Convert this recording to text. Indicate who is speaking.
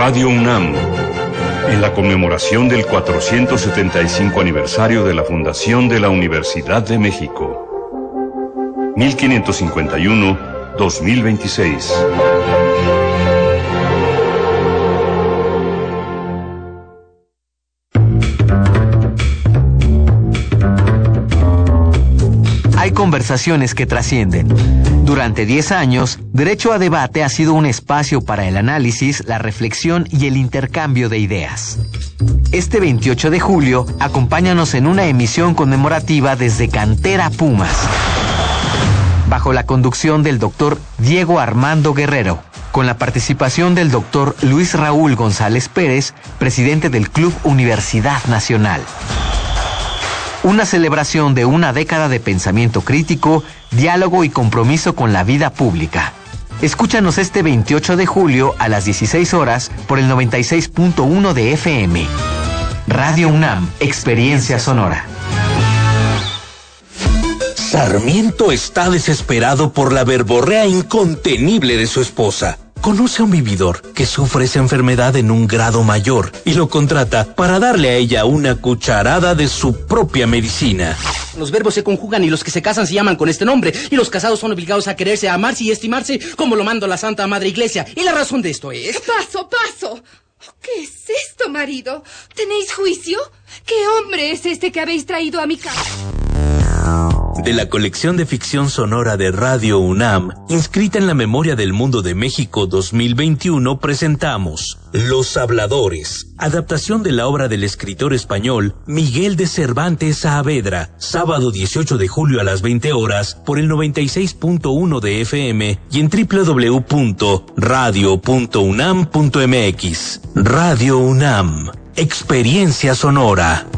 Speaker 1: Radio UNAM, en la conmemoración del 475 aniversario de la fundación de la Universidad de México. 1551-2026.
Speaker 2: Hay conversaciones que trascienden. Durante 10 años, Derecho a Debate ha sido un espacio para el análisis, la reflexión y el intercambio de ideas. Este 28 de julio, acompáñanos en una emisión conmemorativa desde Cantera Pumas, bajo la conducción del doctor Diego Armando Guerrero, con la participación del doctor Luis Raúl González Pérez, presidente del Club Universidad Nacional. Una celebración de una década de pensamiento crítico, diálogo y compromiso con la vida pública. Escúchanos este 28 de julio a las 16 horas por el 96.1 de FM. Radio UNAM, Experiencia Sonora.
Speaker 3: Sarmiento está desesperado por la verborrea incontenible de su esposa. Conoce a un vividor que sufre esa enfermedad en un grado mayor y lo contrata para darle a ella una cucharada de su propia medicina.
Speaker 4: Los verbos se conjugan y los que se casan se llaman con este nombre, y los casados son obligados a quererse, a amarse y estimarse como lo manda la Santa Madre Iglesia. Y la razón de esto es...
Speaker 5: ¡Paso! ¿Qué es esto, marido? ¿Tenéis juicio? ¿Qué hombre es este que habéis traído a mi casa?
Speaker 3: De la colección de ficción sonora de Radio UNAM, inscrita en la Memoria del Mundo de México 2021, presentamos Los Habladores, adaptación de la obra del escritor español Miguel de Cervantes Saavedra, sábado 18 de julio a las 20 horas por el 96.1 de FM y en www.radio.unam.mx. Radio UNAM, Experiencia Sonora.